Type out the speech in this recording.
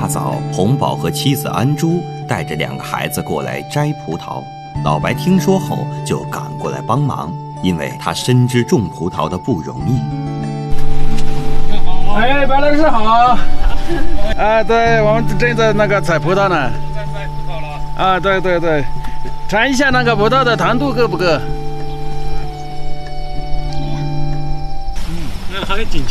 早，洪宝和妻子安珠带着2个孩子过来摘葡萄。老白听说后就赶过来帮忙，因为他深知种葡萄的不容易。 哎，白老师好！啊，对，我们正在那个采葡萄呢。采葡萄了。啊，对对对，尝一下那个葡萄的糖度够不够？还挺。